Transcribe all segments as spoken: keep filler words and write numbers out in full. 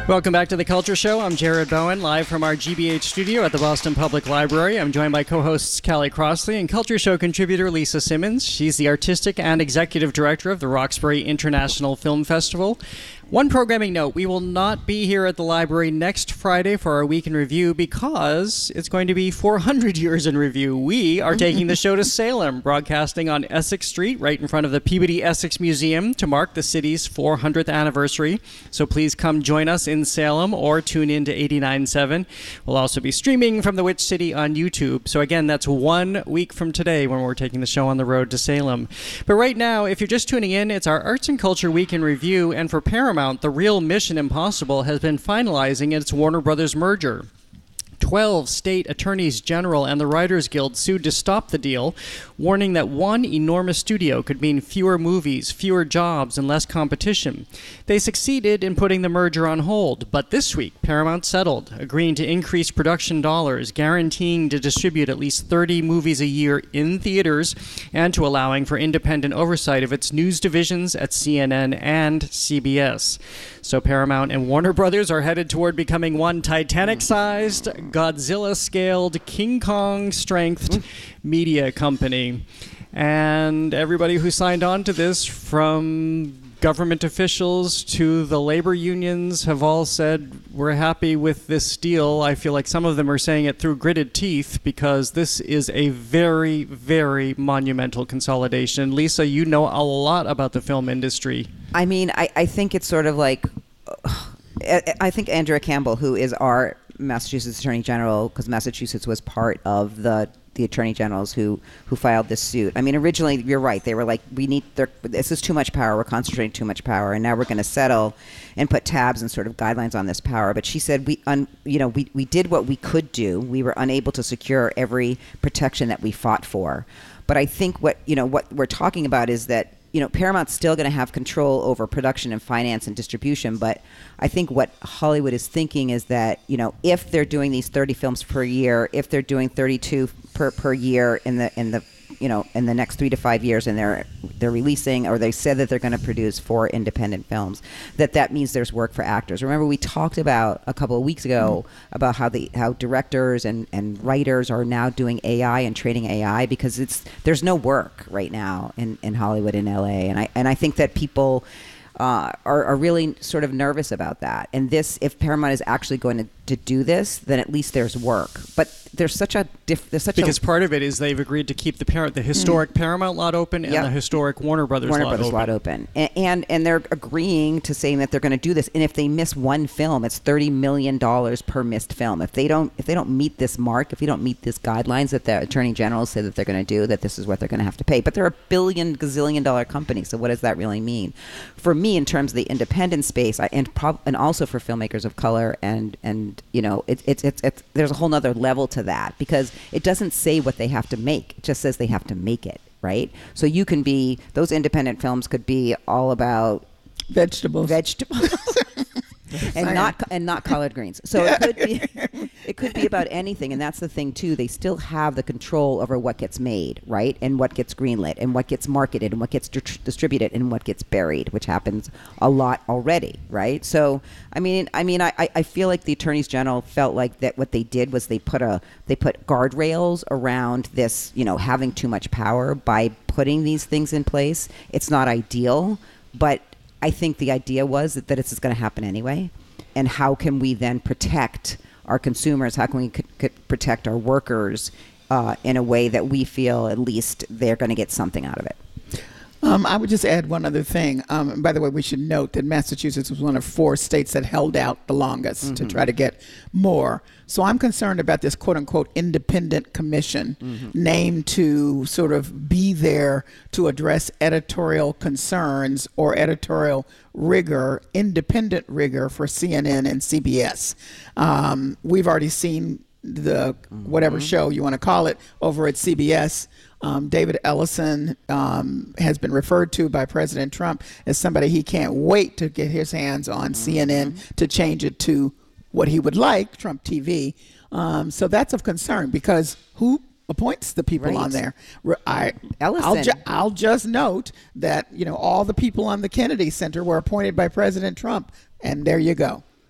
Welcome back to The Culture Show. I'm Jared Bowen, live from our G B H studio at the Boston Public Library. I'm joined by co-hosts Callie Crossley and Culture Show contributor Lisa Simmons. She's the artistic and executive director of the Roxbury International Film Festival. One programming note, we will not be here at the library next Friday for our Week in Review because it's going to be four hundred years in review. We are taking the show to Salem, broadcasting on Essex Street, right in front of the Peabody Essex Museum to mark the city's four hundredth anniversary. So please come join us in Salem or tune in to eighty-nine point seven. We'll also be streaming from the Witch City on YouTube. So again, that's one week from today when we're taking the show on the road to Salem. But right now, if you're just tuning in, it's our Arts and Culture Week in Review, and for Paramount, the real Mission Impossible has been finalizing its Warner Brothers merger. Twelve state attorneys general and the Writers Guild sued to stop the deal, warning that one enormous studio could mean fewer movies, fewer jobs, and less competition. They succeeded in putting the merger on hold, but this week Paramount settled, agreeing to increase production dollars, guaranteeing to distribute at least thirty movies a year in theaters, and to allowing for independent oversight of its news divisions at C N N and C B S. So Paramount and Warner Brothers are headed toward becoming one Titanic-sized, Godzilla-scaled, King Kong-strengthed media company. And everybody who signed on to this, from government officials to the labor unions, have all said, we're happy with this deal. I feel like some of them are saying it through gritted teeth because this is a very, very monumental consolidation. Lisa, you know a lot about the film industry. I mean, I, I think it's sort of like, uh, I think Andrea Campbell, who is our Massachusetts Attorney General, because Massachusetts was part of the the attorney generals who, who filed this suit. I mean, originally, you're right. They were like, we need, this is too much power. We're concentrating too much power. And now we're going to settle and put tabs and sort of guidelines on this power. But she said, we, un, you know, we, we did what we could do. We were unable to secure every protection that we fought for. But I think what, you know, what we're talking about is that, you know, Paramount's still going to have control over production and finance and distribution. But I think what Hollywood is thinking is that, you know, if they're doing these thirty films per year, if they're doing thirty-two per, per year in the, in the, you know, in the next three to five years, and they're they're releasing, or they said that they're going to produce four independent films, that that means there's work for actors. Remember, we talked about a couple of weeks ago mm-hmm. about how the how directors and, and writers are now doing A I and training A I because it's there's no work right now in, in Hollywood and L A, and I and I think that people uh, are are really sort of nervous about that. And this, if Paramount is actually going to, to do this, then at least there's work. But there's such a diff, there's such because a, part of it is they've agreed to keep the parent the historic mm. Paramount lot open and yep. the historic Warner Brothers Warner lot Brothers open. lot open, and, and and they're agreeing to saying that they're going to do this. And if they miss one film, it's thirty million dollars per missed film. If they don't if they don't meet this mark, if you don't meet these guidelines that the attorney general say that they're going to do, that this is what they're going to have to pay. But they're a billion gazillion dollar company, so what does that really mean? For me, in terms of the independent space, I, and prob- and also for filmmakers of color, and and you know, it, it's it's it's there's a whole nother level to that because it doesn't say what they have to make. It just says they have to make it, right? So you can be, those independent films could be all about vegetables, vegetables, and not and not collard greens. So it could be it could be about anything, and that's the thing too. They still have the control over what gets made, right, and what gets greenlit, and what gets marketed, and what gets di- distributed, and what gets buried, which happens a lot already, right? So I mean, I mean, I, I feel like the attorneys general felt like that what they did was they put a they put guardrails around this, you know, having too much power by putting these things in place. It's not ideal, but I think the idea was that, that it's going to happen anyway. And how can we then protect our consumers? How can we c- c- protect our workers uh, in a way that we feel at least they're going to get something out of it? Um, I would just add one other thing. Um, and by the way, we should note that Massachusetts was one of four states that held out the longest mm-hmm. to try to get more. So I'm concerned about this quote-unquote independent commission mm-hmm. named to sort of be there to address editorial concerns or editorial rigor, independent rigor for C N N and C B S. Um, we've already seen the whatever mm-hmm. show you want to call it over at C B S. Um, David Ellison um, has been referred to by President Trump as somebody he can't wait to get his hands on mm-hmm. C N N to change it to what he would like, Trump T V. Um, so that's of concern because who appoints the people right. on there? I, Ellison. I'll, ju- I'll just note that, you know, all the people on the Kennedy Center were appointed by President Trump, and there you go.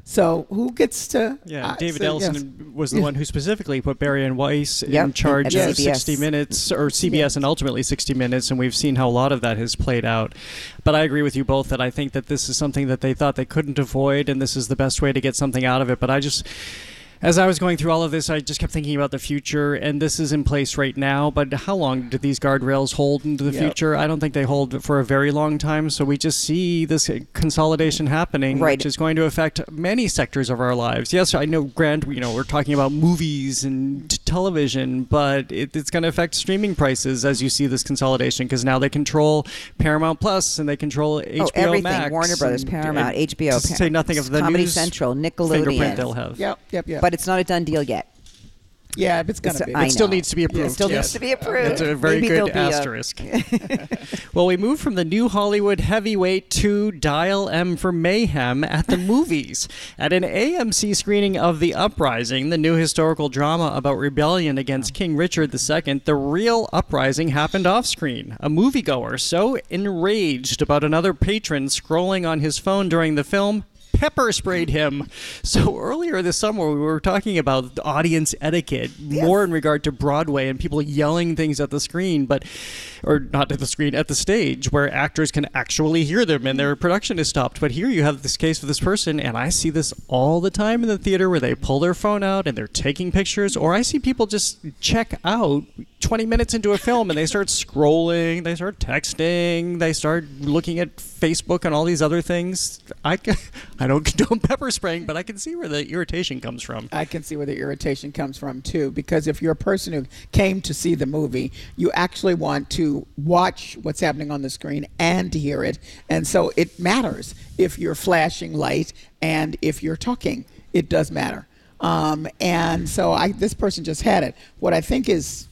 So who gets to? Yeah, uh, David so, Ellison yes. was the Yeah. one who specifically put Barry and Weiss Yep, in charge at of C B S. sixty minutes, or C B S, and ultimately sixty minutes, and we've seen how a lot of that has played out. But I agree with you both that I think that this is something that they thought they couldn't avoid, and this is the best way to get something out of it. But I just... As I was going through all of this, I just kept thinking about the future, and this is in place right now, but how long do these guardrails hold into the Yep. future? I don't think they hold for a very long time, so we just see this consolidation happening, Right. which is going to affect many sectors of our lives. Yes, I know, Grant, you know, we're talking about movies and t- television, but it, it's going to affect streaming prices as you see this consolidation, because now they control Paramount Plus, and they control H B O Oh, everything. Max. Warner Brothers, and- Paramount, and H B O. To say nothing of the Comedy news Central, fingerprint Nickelodeon. they'll have. Yep, yep, yep. But it's not a done deal yet. yeah, it's gonna It's- be. I It still know. needs to be approved. It still yes. needs to be approved. That's a very Maybe there'll good be a- asterisk. Well, we move from the new Hollywood heavyweight to Dial M for Mayhem at the movies. At an A M C screening of The Uprising, the new historical drama about rebellion against King Richard the Second, the real uprising happened off-screen. A moviegoer so enraged about another patron scrolling on his phone during the film pepper sprayed him. So earlier this summer, we were talking about audience etiquette, more in regard to Broadway and people yelling things at the screen, but or not at the screen, at the stage, where actors can actually hear them and their production is stopped. But here you have this case with this person, and I see this all the time in the theater where they pull their phone out and they're taking pictures, or I see people just check out twenty minutes into a film and they start scrolling, they start texting, they start looking at Facebook and all these other things. I, ca- I don't condone pepper spraying, but I can see where the irritation comes from. I can see where the irritation comes from too, because if you're a person who came to see the movie, you actually want to watch what's happening on the screen and to hear it, and so it matters if you're flashing light and if you're talking. It does matter, um, and so I, this person just had it. What I think is,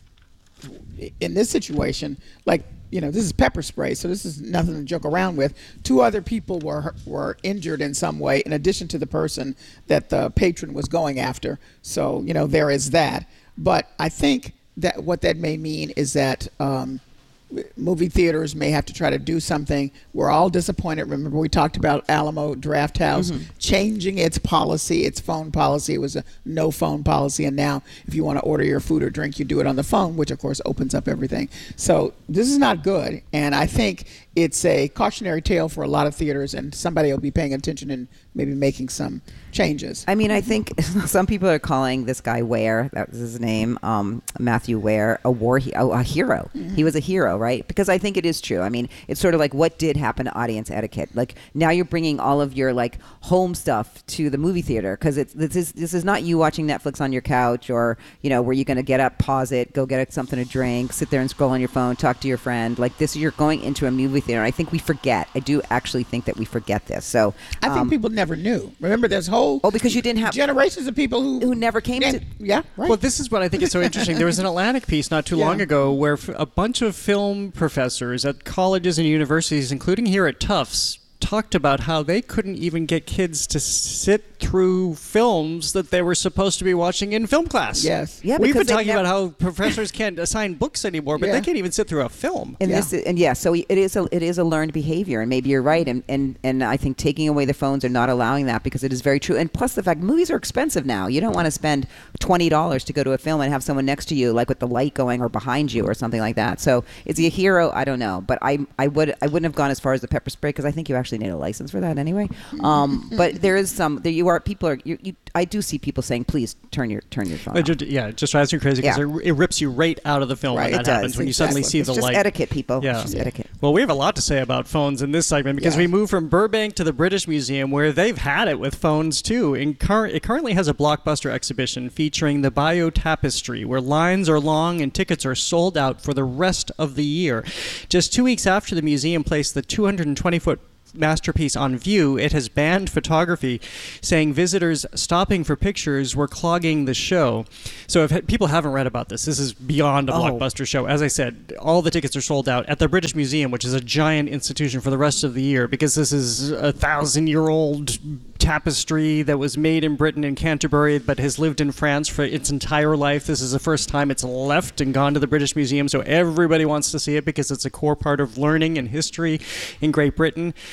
in this situation, like, you know, this is pepper spray, so this is nothing to joke around with. Two other people were were injured in some way, in addition to the person that the patron was going after. So, you know, there is that. But I think that what that may mean is that um, movie theaters may have to try to do something. We're all disappointed. Remember, we talked about Alamo Drafthouse Mm-hmm. changing its policy, its phone policy. It was a no phone policy, and now if you want to order your food or drink, you do it on the phone, which of course opens up everything. So this is not good, and I think it's a cautionary tale for a lot of theaters, and somebody will be paying attention and maybe making some changes. I mean, I think some people are calling this guy Ware, that was his name, um, Matthew Ware, a war he- a, a hero. Mm-hmm. He was a hero, right? Because I think it is true. I mean, it's sort of like what did happen to audience etiquette. Like now you're bringing all of your like home stuff to the movie theater, because it's this is this is not you watching Netflix on your couch, or you know where you're going to get up, pause it, go get something to drink, sit there and scroll on your phone, talk to your friend. Like this, you're going into a movie theater. I think we forget. I do actually think that we forget this. So I think um, people never knew. Remember, there's whole oh, because you didn't have generations of people who who never came yeah, to. yeah, right. Well, this is what I think is so interesting. There was an Atlantic piece not too Yeah. long ago where f- a bunch of film professors at colleges and universities, including here at Tufts, talked about how they couldn't even get kids to sit through films that they were supposed to be watching in film class. Yes. Yeah, We've because been they talking nev- about how professors can't assign books anymore, but Yeah. they can't even sit through a film. And Yeah. this is, and yeah, so it is a it is a learned behavior, and maybe you're right, and, and and I think taking away the phones or not allowing that, because it is very true. And plus the fact movies are expensive now. You don't want to spend twenty dollars to go to a film and have someone next to you, like with the light going or behind you or something like that. So is he a hero? I don't know, but I I would I wouldn't have gone as far as the pepper spray, because I think you actually need a license for that anyway. Um, but there is some there you are people are you, you I do see people saying, please turn your turn your phone It off. ju- yeah, it just drives you crazy because Yeah. it, it rips you right out of the film Right. when It that does, happens, when you exactly. suddenly see It's the just light. etiquette, people. Yeah. It's just etiquette. Well, we have a lot to say about phones in this segment because Yeah. we move from Burbank to the British Museum, where they've had it with phones too. In cur- it currently has a blockbuster exhibition featuring the Bayeux Tapestry, where lines are long and tickets are sold out for the rest of the year. Just two weeks after the museum placed the two hundred twenty foot masterpiece on view, it has banned photography, saying visitors stopping for pictures were clogging the show. So if people haven't read about this, this is beyond a Oh. blockbuster show. As I said, all the tickets are sold out at the British Museum, which is a giant institution for the rest of the year, because this is a thousand-year-old tapestry that was made in Britain in Canterbury but has lived in France for its entire life. This is the first time it's left and gone to the British Museum, so everybody wants to see it because it's a core part of learning and history in Great Britain.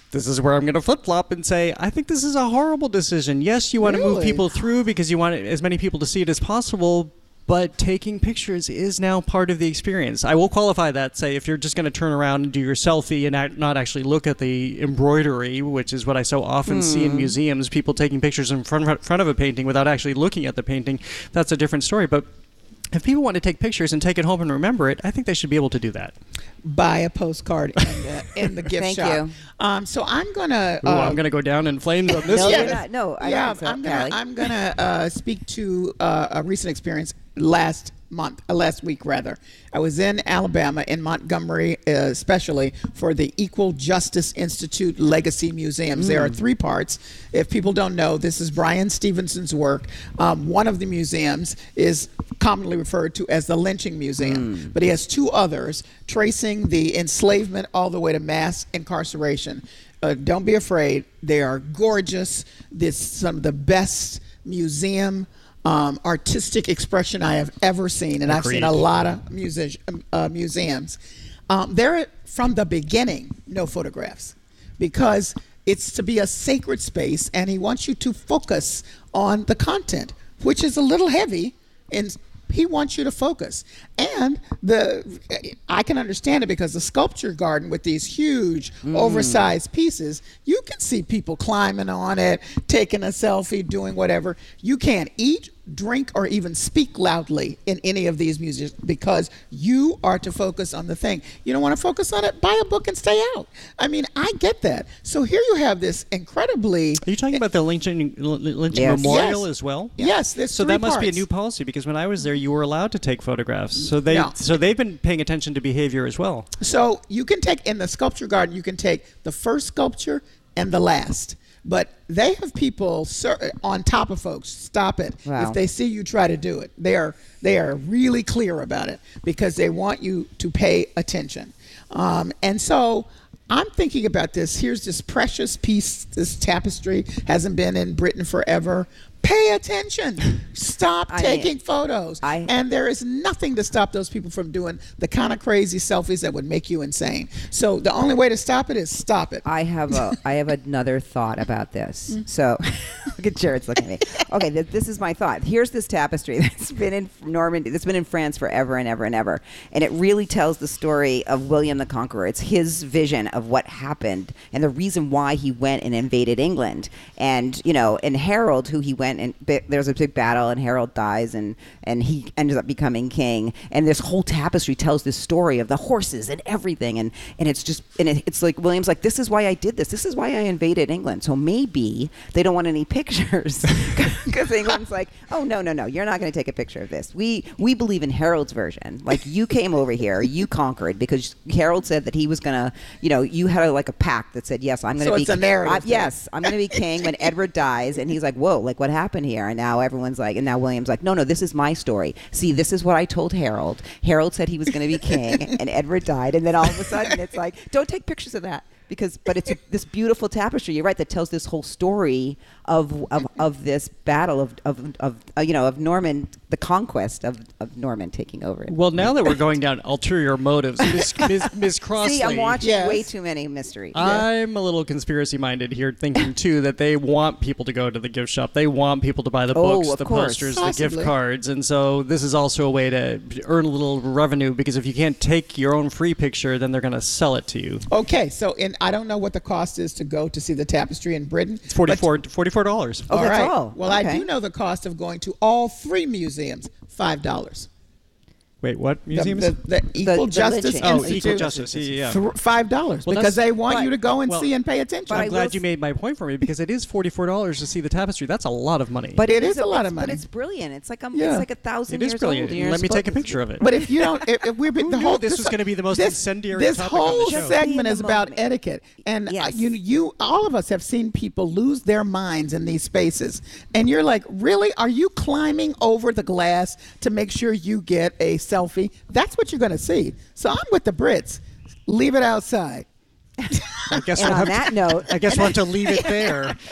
this is where I'm going to flip-flop and say, I think this is a horrible decision. Yes, you want to move Really? people through because you want as many people to see it as possible, but taking pictures is now part of the experience. I will qualify that, say, if you're just going to turn around and do your selfie and act, not actually look at the embroidery, which is what I so often see in museums, people taking pictures in front, front of a painting without actually looking at the painting, that's a different story. But if people want to take pictures and take it home and remember it, I think they should be able to do that. Buy a postcard in the, in the gift Thank shop. you. Um, so I'm gonna. Ooh, uh, I'm going to go down in flames on this No, one. you're not. No, I yeah, don't think so, I'm gonna. Callie. I'm gonna uh, speak to uh, a recent experience last month, uh, last week rather. I was in Alabama, in Montgomery, uh, especially for the Equal Justice Institute Legacy Museums. There are three parts. If people don't know, this is Brian Stevenson's work. Um, one of the museums is commonly referred to as the Lynching Museum, but he has two others tracing the enslavement all the way to mass incarceration. Uh, don't be afraid. They are gorgeous. This is some of the best museum um, artistic expression I have ever seen, and I've seen a Agreed. lot of music, uh, museums. Um, they're from the beginning, no photographs, because it's to be a sacred space, and he wants you to focus on the content, which is a little heavy, and he wants you to focus. And the I can understand it because the sculpture garden with these huge oversized pieces, you can see people climbing on it, taking a selfie, doing whatever. You can't eat, drink, or even speak loudly in any of these museums because you are to focus on the thing. You don't want to focus on it, buy a book and stay out. I mean, I get that. So here you have this incredibly Are you talking about the lynching, lynching Yes. memorial Yes. as well? Yes, there's So three that must be a parts. new policy because when I was there, you were allowed to take photographs. So they, No. so they've been paying attention to behavior as well. So you can take, in the sculpture garden, you can take the first sculpture and the last. But they have people sur- on top of folks. Stop it. Wow. If they see you try to do it, they are they are really clear about it because they want you to pay attention. Um, and so I'm thinking about this. Here's this precious piece. This tapestry hasn't been in Britain forever. Pay attention. Stop I- taking photos. I- and there is nothing to stop those people from doing the kind of crazy selfies that would make you insane. So the only way to stop it is stop it. I have a I have another thought about this. So, look at Jared's looking at me. Okay, th- this is my thought. Here's this tapestry that's been in Normandy, that's been in France forever and ever and ever, and it really tells the story of William the Conqueror. It's his vision of what happened and the reason why he went and invaded England. And you know, and Harold, who he went and bi- there's a big battle, and Harold dies, and and he ends up becoming king. And this whole tapestry tells this story of the horses and everything, and and it's just and it, it's like William's like, this is why I did this. This is why I invaded England. So maybe they don't want any pictures because England's like, oh no no no, you're not going to take a picture of this. We we believe in Harold's version. Like, you came over here, you conquered because Harold said that he was going to, you know, you had a, like a pact that said, yes, I'm going to So be it's a narrative I- thing. yes, I'm going to be king when Edward dies. And he's like, whoa, like what happened here? And now everyone's like, and now William's like, no, no, this is my story. See, this is what I told Harold. Harold said he was going to be king, and Edward died. And then all of a sudden, it's like, don't take pictures of that. Because, but it's a, this beautiful tapestry. You're right, that tells this whole story of of, of this battle of of, of uh, you know of Norman, the conquest of, of Norman taking over it. Well, now that we're going down ulterior motives, Miss Miss Miss Crossley. See, I'm watching Yes. way too many mysteries. I'm a little conspiracy-minded here, thinking too that they want people to go to the gift shop. They want people to buy the Oh, books, of the course. posters, the Possibly. gift cards, and so this is also a way to earn a little revenue. Because if you can't take your own free picture, then they're going to sell it to you. Okay, so in I don't know what the cost is to go to see the tapestry in Britain. It's forty-four forty-four dollars. Oh, that's right. all. Well, I Okay. do know the cost of going to all three museums. Five dollars. Wait, what The, museums? the, the Equal the Justice lynching. oh, Institute. Equal Justice. Yeah, yeah. Th- Five dollars Well, because that's- they want but- you to go and well, see and pay attention. but I I'm will glad you s- made my point for me because it is forty-four dollars to see the tapestry. That's a lot of money. But It it is a lot of it's- money. But it's brilliant. It's like a, Yeah. it's like a thousand it is years brilliant. old. and you're Let me take a supposed- picture of it. But if you don't, if, if we're the Who knew whole this was gonna be the most this, incendiary This topic on the whole show? Just be segment in is the about moment. etiquette, and uh, Yes. you, you, all of us have seen people lose their minds in these spaces, and you're like, really? Are you climbing over the glass to make sure you get a selfie? That's what you're going to see. So I'm with the Brits. Leave it outside. I guess And we'll on have that to, note, I guess we'll have to leave it there.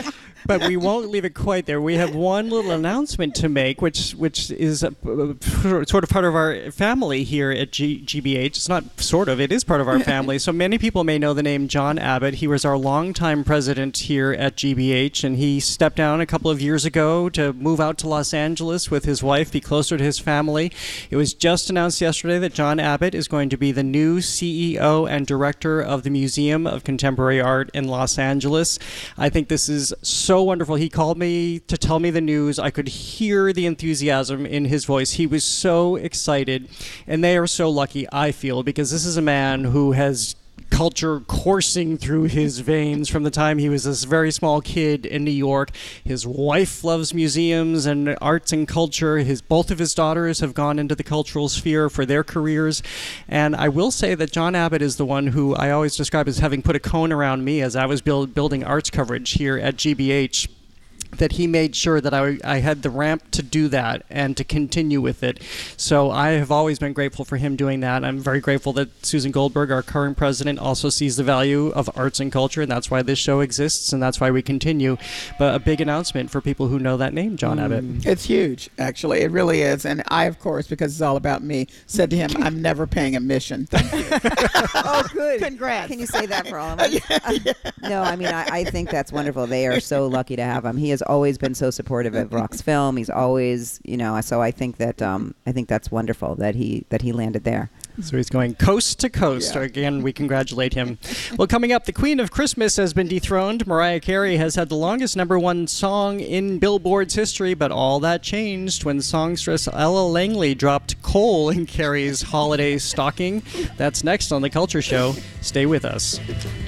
But we won't leave it quite there. We have one little announcement to make, which which is a, a, sort of part of our family here at G- GBH. It's not sort of, it is part of our family. So many people may know the name John Abbott. He was our longtime president here at G B H, and he stepped down a couple of years ago to move out to Los Angeles with his wife, be closer to his family. It was just announced yesterday that John Abbott is going to be the new C E O and director of the Museum of Contemporary Art in Los Angeles. I think this is so wonderful. He called me to tell me the news. I could hear the enthusiasm in his voice. He was so excited, and they are so lucky, I feel, because this is a man who has culture coursing through his veins from the time he was this very small kid in New York. His wife loves museums and arts and culture. His both of his daughters have gone into the cultural sphere for their careers. And I will say that John Abbott is the one who I always describe as having put a cone around me as I was build, building arts coverage here at G B H. That he made sure that I, I had the ramp to do that and to continue with it. So I have always been grateful for him doing that. I'm very grateful that Susan Goldberg, our current president, also sees the value of arts and culture, and that's why this show exists, and that's why we continue. But a big announcement for people who know that name, John mm. Abbott. It's huge, actually. It really is. And I, of course, because it's all about me, said to him, I'm never paying admission. Thank you. Oh, good. Congrats. Can you say that for all of us? yeah, yeah. Uh, no, I mean, I, I think that's wonderful. They are so lucky to have him. He has always been so supportive of Rock's film. He's always, you know, so I think that um, I think that's wonderful that he that he landed there. So he's going coast to coast. Yeah. Again, we congratulate him. Well, coming up, the Queen of Christmas has been dethroned. Mariah Carey has had the longest number one song in Billboard's history, but all that changed when songstress Ella Langley dropped coal in Carey's holiday stocking. That's next on The Culture Show. Stay with us.